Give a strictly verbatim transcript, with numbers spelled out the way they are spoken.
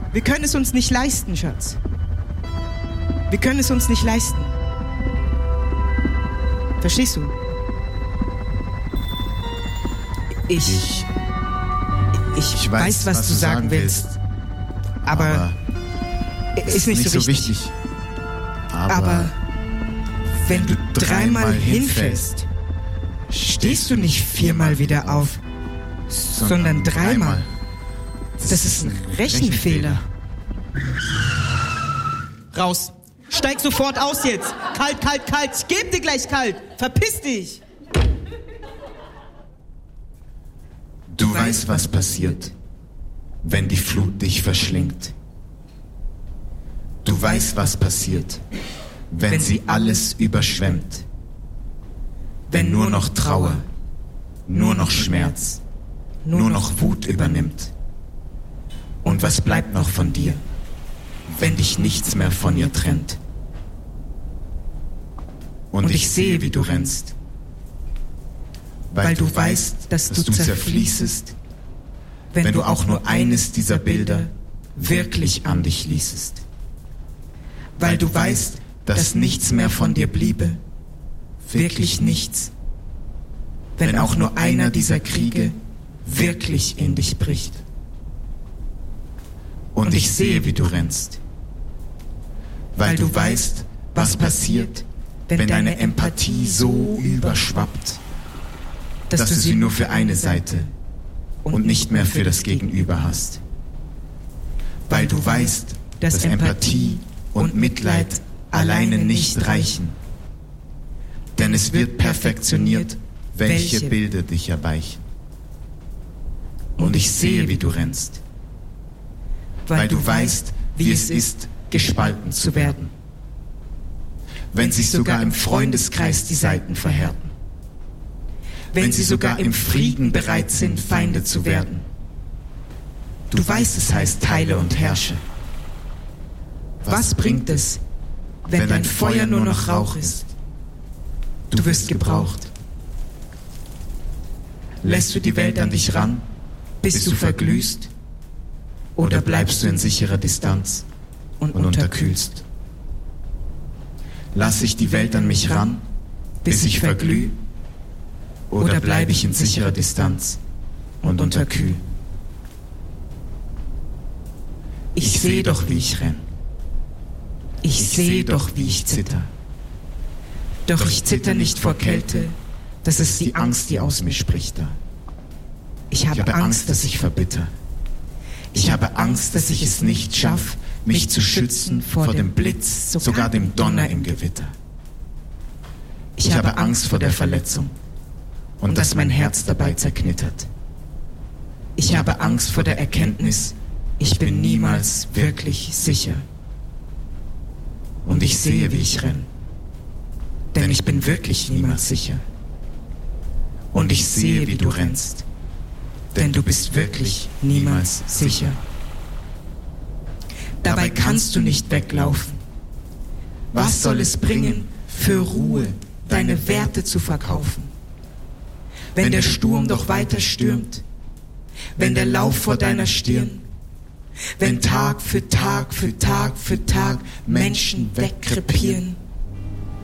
Wir können es uns nicht leisten, Schatz. Wir können es uns nicht leisten. Verstehst du? Ich... Ich, ich, ich weiß, weiß, was, was du sagen willst. willst. Aber... aber ist, ist nicht, nicht so wichtig. wichtig. Aber, aber wenn du dreimal hinfällst, stehst du nicht viermal wieder auf, sondern dreimal. Das ist ein Rechenfehler. Raus. Steig sofort aus jetzt. Kalt, kalt, kalt. Ich geb dir gleich kalt. Verpiss dich. Du weißt, was passiert, wenn die Flut dich verschlingt. Du weißt, was passiert, wenn, wenn sie alles überschwemmt. Wenn nur noch Trauer, nur noch Schmerz, nur noch Wut übernimmt. Und was bleibt noch von dir, wenn dich nichts mehr von ihr trennt? Und ich sehe, wie du rennst, weil du weißt, dass du zerfließest, wenn du auch nur eines dieser Bilder wirklich an dich ließest. Weil du weißt, dass nichts mehr von dir bliebe, wirklich nichts, wenn auch nur einer dieser Kriege wirklich in dich bricht. Und ich sehe, wie du rennst, weil du weißt, was passiert, wenn deine Empathie so überschwappt, dass du sie nur für eine Seite und nicht mehr für das Gegenüber hast. Weil du weißt, dass Empathie und Mitleid alleine nicht reichen. Denn es wird perfektioniert, welche Bilder dich erweichen. Und ich sehe, wie du rennst, weil du weißt, wie es ist, gespalten zu werden. Wenn sich sogar im Freundeskreis die Seiten verhärten. Wenn sie sogar im Frieden bereit sind, Feinde zu werden. Du weißt, es heißt teile und herrsche. Was bringt es, wenn dein Feuer nur noch Rauch ist? Du wirst gebraucht. Lässt du die Welt an dich ran, bis du verglühst? Oder bleibst du in sicherer Distanz und unterkühlst? Lass ich die Welt an mich ran, bis ich verglüh? Oder bleibe ich in sicherer Distanz und unterkühl? Ich sehe doch, wie ich renn. Ich sehe doch, wie ich zitter. Doch ich zitter nicht vor Kälte, das ist die Angst, die aus mir spricht da. Ich habe Angst, dass ich verbitter. Ich habe Angst, dass ich es nicht schaffe, mich zu schützen vor dem Blitz, sogar dem Donner im Gewitter. Ich habe Angst vor der Verletzung und dass mein Herz dabei zerknittert. Ich habe Angst vor der Erkenntnis, ich bin niemals wirklich sicher. Und ich sehe, wie ich renn, denn ich bin wirklich niemals sicher. Und ich sehe, wie du rennst, denn du bist wirklich niemals sicher. Dabei kannst du nicht weglaufen. Was soll es bringen, für Ruhe deine Werte zu verkaufen? Wenn der Sturm doch weiter stürmt, wenn der Lauf vor deiner Stirn, wenn Tag für Tag für Tag für Tag Menschen wegkrepieren,